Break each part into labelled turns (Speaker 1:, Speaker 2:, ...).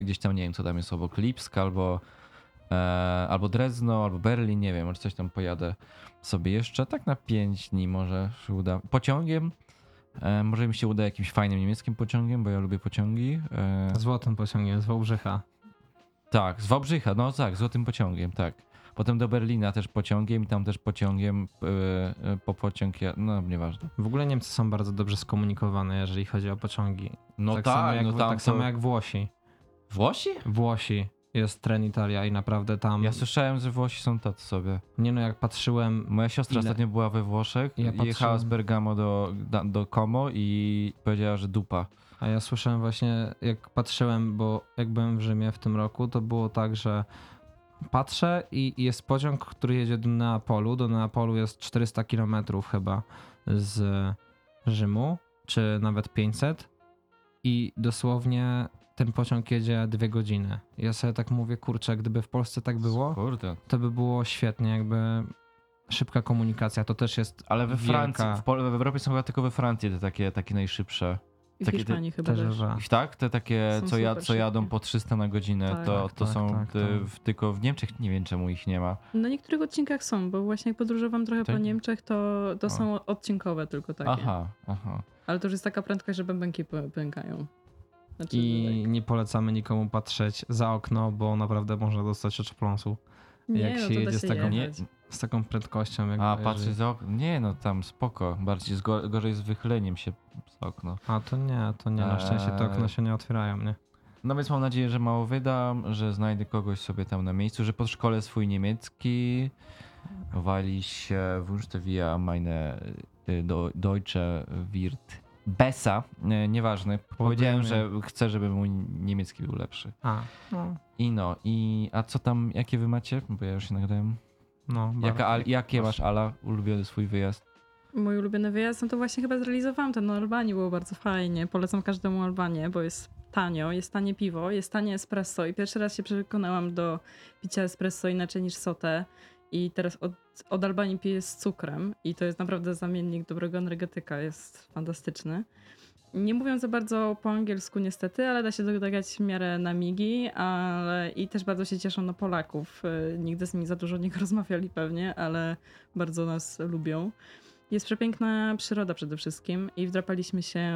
Speaker 1: gdzieś tam, nie wiem co tam jest obok, Lipsk albo Drezno, albo Berlin, nie wiem, może coś tam pojadę sobie jeszcze, tak na 5 dni może się uda. Pociągiem, może mi się uda jakimś fajnym niemieckim pociągiem, bo ja lubię pociągi.
Speaker 2: Złotym pociągiem z Wałbrzycha.
Speaker 1: Tak, z Wałbrzycha, no tak, złotym pociągiem, tak. Potem do Berlina też pociągiem i tam też pociągiem, po pociąg, no nieważne.
Speaker 2: W ogóle Niemcy są bardzo dobrze skomunikowane, jeżeli chodzi o pociągi.
Speaker 1: No
Speaker 2: tak
Speaker 1: tak,
Speaker 2: samo jak,
Speaker 1: no tam
Speaker 2: tak samo
Speaker 1: to-
Speaker 2: jak Włosi.
Speaker 1: Włosi?
Speaker 2: Włosi jest Trenitalia i naprawdę tam...
Speaker 1: Ja słyszałem, że Włosi są tacy sobie.
Speaker 2: Nie no, jak patrzyłem...
Speaker 1: Moja siostra ostatnio była we Włoszech,
Speaker 2: Ja
Speaker 1: jechała
Speaker 2: patrzyłem-
Speaker 1: z Bergamo do Como i powiedziała, że dupa.
Speaker 2: A ja słyszałem właśnie, jak patrzyłem, bo jak byłem w Rzymie w tym roku, to było tak, że patrzę i jest pociąg, który jedzie do Neapolu. Do Neapolu jest 400 km chyba z Rzymu, czy nawet 500. I dosłownie ten pociąg jedzie 2 godziny. Ja sobie tak mówię, kurczę, gdyby w Polsce tak było,
Speaker 1: Kurde.
Speaker 2: to by było świetnie, jakby szybka komunikacja, to też jest
Speaker 1: Ale we Francji,
Speaker 2: wielka...
Speaker 1: w Europie są chyba tylko we Francji te takie najszybsze.
Speaker 3: I w
Speaker 1: Takie
Speaker 3: Hiszpanii chyba też.
Speaker 2: Też,
Speaker 1: I tak? Te takie,
Speaker 3: Są
Speaker 1: co
Speaker 3: super
Speaker 1: jadą
Speaker 3: szybkie.
Speaker 1: po 300 na godzinę,
Speaker 3: Tak.
Speaker 1: to
Speaker 2: Tak,
Speaker 1: są
Speaker 2: tak, tak.
Speaker 1: tylko w Niemczech, nie wiem czemu ich nie ma.
Speaker 3: Na niektórych odcinkach są, bo właśnie jak podróżowałam trochę
Speaker 1: Tak?
Speaker 3: po Niemczech, to
Speaker 1: O.
Speaker 3: są odcinkowe tylko takie.
Speaker 1: Aha.
Speaker 3: Ale to już jest taka prędkość, że bębenki pękają. Znaczy,
Speaker 2: I nie polecamy nikomu patrzeć za okno, bo naprawdę można dostać oczopląsu
Speaker 3: nie,
Speaker 2: jak
Speaker 3: no
Speaker 2: się
Speaker 3: to da
Speaker 2: jedzie z tego-
Speaker 3: jechać.
Speaker 2: z taką prędkością. Jakby,
Speaker 1: A, patrzeć za okno. Nie, no tam spoko. Bardziej gorzej z wychyleniem się z okna.
Speaker 2: A to nie, na szczęście te okna się nie otwierają, nie?
Speaker 1: No więc mam nadzieję, że mało wydam, że znajdę kogoś sobie tam na miejscu, że podszkolę swój niemiecki, weil ich wünschte wir meine deutsche wird besser. Nieważne. Powiedziałem, że chcę, żeby mój niemiecki był lepszy.
Speaker 2: A, no,
Speaker 1: A co tam, jakie wy macie? Bo ja już się nagrałem.
Speaker 2: no bardzo.
Speaker 1: Jakie masz, Ala, ulubiony swój wyjazd?
Speaker 3: Mój ulubiony wyjazd, no to właśnie chyba zrealizowałam ten na Albanii, było bardzo fajnie. Polecam każdemu Albanię, bo jest tanio, jest tanie piwo, jest tanie espresso i pierwszy raz się przekonałam do picia espresso inaczej niż sotę i teraz od Albanii piję z cukrem i to jest naprawdę zamiennik dobrego energetyka, jest fantastyczny. Nie mówią za bardzo po angielsku niestety, ale da się dogadać w miarę na migi, i też bardzo się cieszą na Polaków. Nigdy z nimi za dużo nie rozmawiali pewnie, ale bardzo nas lubią. Jest przepiękna przyroda przede wszystkim i wdrapaliśmy się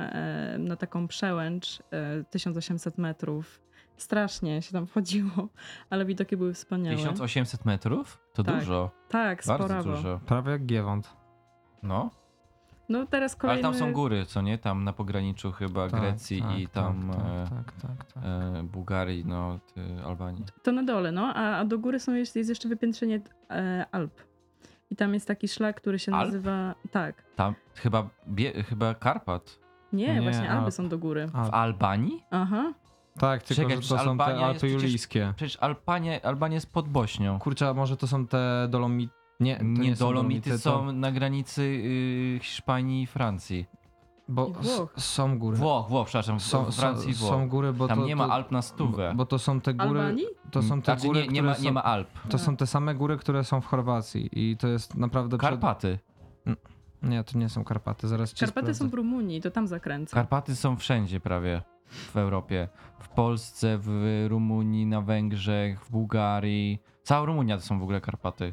Speaker 3: na taką przełęcz 1800 metrów. Strasznie się tam wchodziło, ale widoki były wspaniałe.
Speaker 1: 1800 metrów? To
Speaker 3: Tak.
Speaker 1: dużo.
Speaker 3: Tak,
Speaker 1: Bardzo
Speaker 3: sporawo.
Speaker 1: dużo.
Speaker 2: Prawie jak Giewont.
Speaker 1: No.
Speaker 3: No teraz
Speaker 1: Ale
Speaker 3: kolejny...
Speaker 1: tam są góry, co nie? Tam na pograniczu chyba
Speaker 2: Tak,
Speaker 1: Grecji
Speaker 2: tak,
Speaker 1: i tam
Speaker 2: tak.
Speaker 1: Bułgarii, Albanii.
Speaker 3: To na dole, no, a do góry jest jeszcze wypiętrzenie Alp. I tam jest taki szlak, który się
Speaker 1: Alp?
Speaker 3: nazywa... Tak.
Speaker 1: Tam chyba Karpat.
Speaker 3: Nie,
Speaker 2: Nie,
Speaker 3: właśnie Alpy
Speaker 2: Alp.
Speaker 3: są do góry.
Speaker 1: W Albanii?
Speaker 3: Aha.
Speaker 2: Tak, tylko
Speaker 1: Czekaj,
Speaker 2: że
Speaker 1: przecież
Speaker 2: to są te
Speaker 1: Albania jest
Speaker 2: Alpy
Speaker 1: przecież-
Speaker 2: Julijskie.
Speaker 1: Przecież Albania jest pod Bośnią.
Speaker 2: Kurczę, a może to są te Dolomity? Nie, to
Speaker 1: Nie,
Speaker 2: są
Speaker 1: Dolomity są
Speaker 2: to...
Speaker 1: na granicy Hiszpanii i Francji.
Speaker 2: Bo
Speaker 3: I Włoch.
Speaker 2: są góry.
Speaker 1: Włoch, przepraszam, Francji i Włoch.
Speaker 2: Są góry, bo
Speaker 1: Tam
Speaker 2: to,
Speaker 1: nie ma
Speaker 2: to,
Speaker 1: Alp na stówę.
Speaker 2: Bo to są te góry.
Speaker 3: Albanii?
Speaker 2: To są te
Speaker 1: Znaczy,
Speaker 2: góry,
Speaker 1: nie
Speaker 2: które
Speaker 1: ma Alp.
Speaker 2: To są te same góry, które są w Chorwacji i to jest naprawdę...
Speaker 1: Karpaty.
Speaker 2: Nie, to nie są Karpaty, zaraz ci
Speaker 3: Karpaty
Speaker 2: sprawdzę.
Speaker 3: są w Rumunii, to tam zakręcę.
Speaker 1: Karpaty są wszędzie prawie w Europie. W Polsce, w Rumunii, na Węgrzech, w Bułgarii. Cała Rumunia to są w ogóle Karpaty.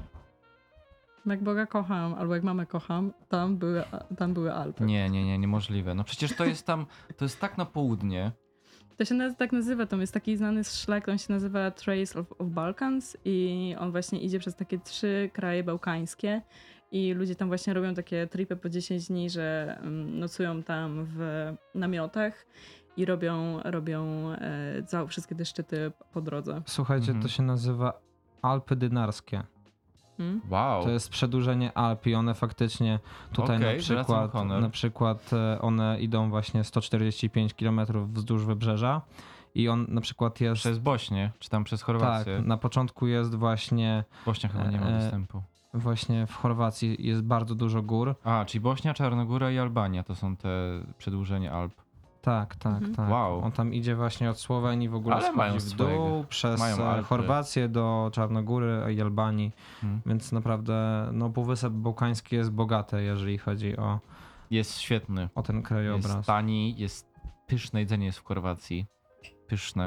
Speaker 3: Jak Boga kocham, albo jak mamę kocham, tam były Alpy.
Speaker 1: Nie, niemożliwe. No przecież to jest tak na południe.
Speaker 3: To się tak nazywa, to jest taki znany szlak, on się nazywa Trace of Balkans i on właśnie idzie przez takie 3 kraje bałkańskie i ludzie tam właśnie robią takie tripy po 10 dni, że nocują tam w namiotach i robią wszystkie te szczyty po drodze.
Speaker 2: Słuchajcie, to się nazywa Alpy Dynarskie.
Speaker 1: Wow.
Speaker 2: To jest przedłużenie Alp i one faktycznie tutaj
Speaker 1: Okej, zwracam honor.
Speaker 2: na przykład one idą właśnie 145 km wzdłuż wybrzeża i on na przykład jest...
Speaker 1: Przez Bośnię, czy tam przez
Speaker 2: Tak,
Speaker 1: Chorwację.
Speaker 2: na początku jest właśnie
Speaker 1: Bośnia chyba nie ma dostępu.
Speaker 2: w Chorwacji jest bardzo dużo gór.
Speaker 1: A, czyli Bośnia, Czarnogóra i Albania to są te przedłużenie Alp.
Speaker 2: Tak.
Speaker 1: Wow.
Speaker 2: On tam idzie właśnie od Słowenii w ogóle
Speaker 1: Ale mają
Speaker 2: schodzi w dół,
Speaker 1: swojego.
Speaker 2: przez
Speaker 1: Mają Alpy.
Speaker 2: Chorwację do Czarnogóry i Albanii, więc naprawdę Półwysep Bałkański jest bogate, jeżeli chodzi
Speaker 1: Jest świetny.
Speaker 2: o ten krajobraz.
Speaker 1: Jest tani, jest pyszne jedzenie jest w Chorwacji. pyszne.